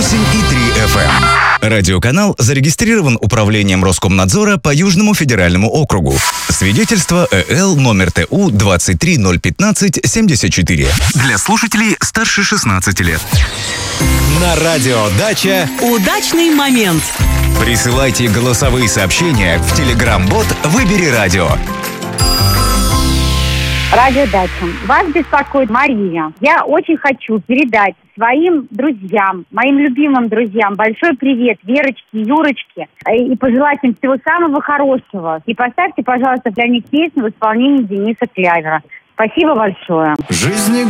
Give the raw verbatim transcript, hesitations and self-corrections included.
восемь и три эф эм. Радиоканал зарегистрирован Управлением Роскомнадзора по Южному федеральному округу. Свидетельство ЭЛ номер ТУ двадцать три ноль пятнадцать семьдесят четыре. Для слушателей старше шестнадцати лет. На радио «Дача» удачный момент. Присылайте голосовые сообщения в Telegram-бот «Выбери радио». Радио «Дача». Вас беспокоит Мария. Я очень хочу передать своим друзьям, моим любимым друзьям большой привет Верочке, Юрочке, и пожелать им всего самого хорошего. И поставьте, пожалуйста, для них песню в исполнении Дениса Клявера. Спасибо большое. Жизни